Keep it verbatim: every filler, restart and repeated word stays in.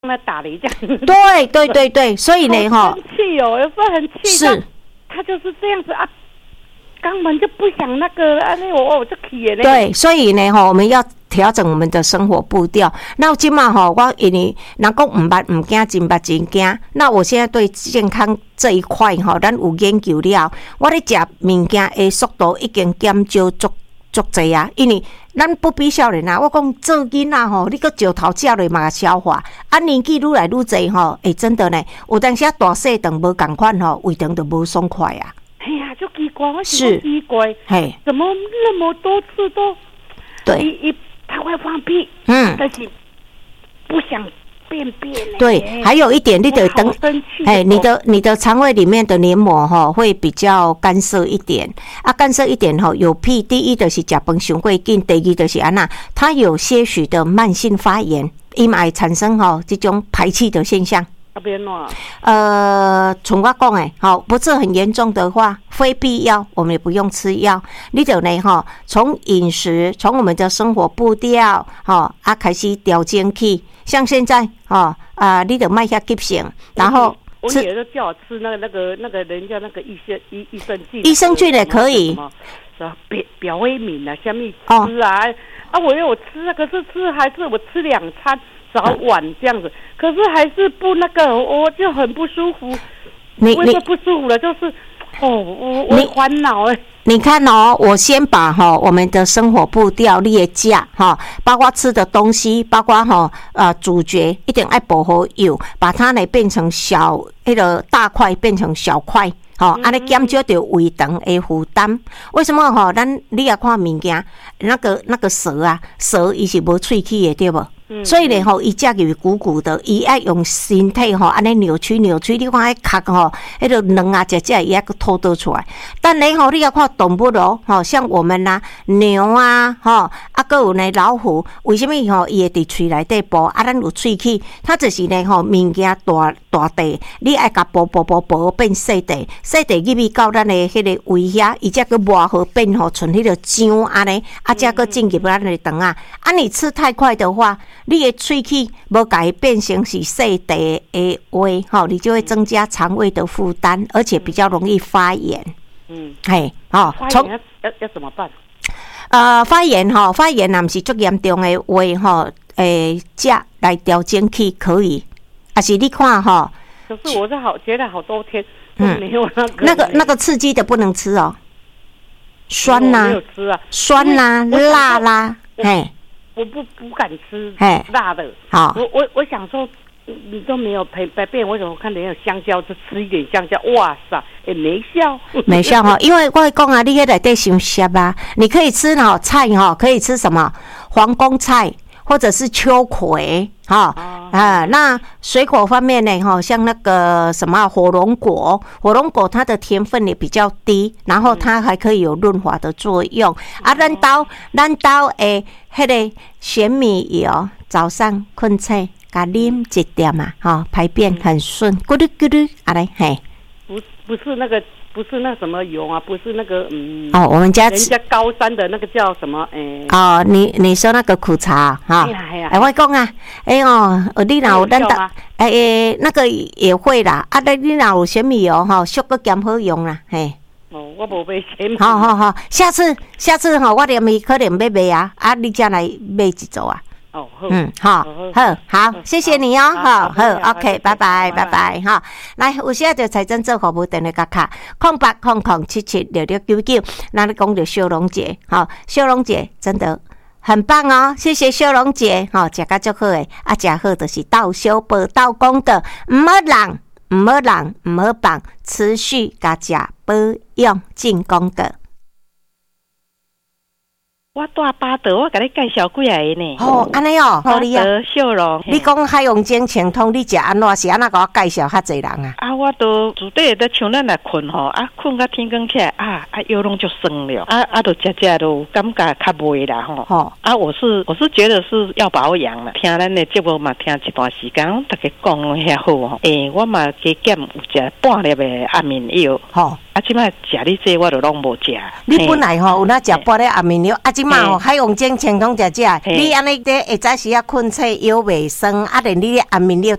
那打雷这样。 对对对对，所以呢哈， 生气哦，有时候很气。 是， 他就是这样子啊，根本就不想那个啊，那我我就气的。 对，所以呢哈，我们要调整我们的生活步调。那今嘛哈，我因为人讲唔捌唔惊，真捌真惊。那我现在对健康这一块哈，咱有研究了，我咧食物件的速度已经减少足足济啊。因为咱不比少年啊，我讲做囡仔吼，你个石头食落嘛消化，啊年纪愈来愈济吼，诶、欸，真的呢，有当时大细肠无共款吼，胃肠就无爽快啊。 哎呀，就奇怪，我是奇怪， 嘿， 怎么那么多次都对一一他会放屁， 嗯， 但是不想便便嘞。 对，还有一点，你得等，哎，你的你的肠胃里面的黏膜哈会比较干涩一点啊，干涩一点哈，有屁，第一就是食饭伤过紧，第二就是安那，它有些许的慢性发炎，伊嘛会产生哈这种排气的现象。 那边喏， 呃，从我讲诶，好，不是很严重的话，非必要我们也不用吃药。你就呢，哈，从饮食，从我们的生活步调，哈啊开始调整起。像现在，哈啊，你得卖下急性，然后我也是叫我吃那个那个那个人家那个益生益益生菌， 益生菌也可以， 是吧？表表威敏啊，下面吃啊，哦、啊，我有吃啊，可是吃还是我吃两餐。早晚这样子，可是还是不那个，我就很不舒服。你你不舒服了，就是哦，我我烦恼哎。 你看哦，我先把哈我们的生活步调列架哈，包括吃的东西，包括哈呃主角一定爱薄荷油，把它呢变成小那个大块变成小块。吼，安尼减少着胃肠的负担。为什么吼？咱你也看物件，那个那个蛇啊，蛇伊是无喙齿的，对无？嗯、所以呢，吼，伊食入鼓鼓的，伊爱用身体吼，安尼扭曲扭曲。你看迄壳吼，迄个卵啊，只只伊还个吐倒出来。但你吼，你也看动物咯，吼，像我们呐、啊，牛啊，吼，啊，个有呢老虎，为什么吼？伊会伫喙内底剥？啊，咱有喙齿，它就是呢吼，物件大大地，你爱甲剥剥剥剥变细地。细地入去到咱的迄个胃遐，伊才个磨好变吼，剩迄个浆安尼，啊，才个进入咱的肠啊。啊，你吃太快的话，你的喙齿无甲伊变成是细地的话，吼，你就会增加肠胃的负担，而且比较容易发炎。嗯，嘿，吼， 从要要要怎么办？ 呃，发炎吼，发炎若毋是足严重的话吼，诶，食来调整起可以，啊是你看吼。 可是我是好觉得好多天。嗯，没有那个那个那个刺激的不能吃哦，酸啦、啊， 没有吃啊， 酸啦、啊，辣啦、啊，嘿， 我不不敢吃辣的。 好， 我我我想说，你都没有陪陪变，为什么我看人家有香蕉，就吃一点香蕉，哇塞，也没效， 没效哈，因为我讲啊，你迄内底伤涩啊，你可以吃哈菜哈，可以吃什么皇宫菜。或者是秋葵，哈、哦、啊，那水果方面呢，哈，像那个什么火龙果，火龙果它的甜分也比较低，然后它还可以有润滑的作用。嗯、啊，咱兜咱兜诶，迄个玄米油，早上困醒，甲啉一点嘛，哈，排便很顺，咕噜咕噜，啊嘞，嘿， 不不是那个。不是那什么油啊，不是那个嗯哦，我们家人家高山的那个叫什么诶、欸？ 哦，你你说那个苦茶哈？哎呀，哎，我讲啊，哎哦，你若有咱的哎诶，那个也会啦，啊，你你若有玄米油哈，俗个减好用啦，嘿。 哦，我无买玄米。 好好好，下次下次哈，我连咪可能要买啊，啊，你才来买一组啊。 哦， 嗯，好，好，好，谢谢你哦，好，好 ，OK， 拜拜，拜拜，哈，来，有时就财政做服务电话卡卡，空八空空七七六六九九，那你讲到秀龙姐，好，秀龙姐真的很棒哦，谢谢秀龙姐，好，食甲足好诶，啊，食好就是道修报道功德，唔好人，唔好人，唔好放，持续甲食保养进功德。 我住巴德，我甲你介绍几个呢？ 哦，安尼哦， 巴德秀容。 你讲海洋精清通，你食安怎是安怎？甲我介绍较侪人啊？ 啊，我都自底在像咱来困吼，啊，困到天光起来啊，啊，腰拢就酸了，啊啊，都食食都感觉较袂啦吼。哦，啊，我是我是觉得是要保养啦。听咱的节目嘛，听一段时间，大家讲拢遐好吼。诶、欸，我嘛加减有食半粒的安眠药。吼、哦，啊，即摆食你这我都拢无食。 你本来吼有哪食半粒安眠药，啊？ 即嘛吼海王精清汤食食，你安尼在下早时啊困醒腰袂酸，啊连你咧安眠药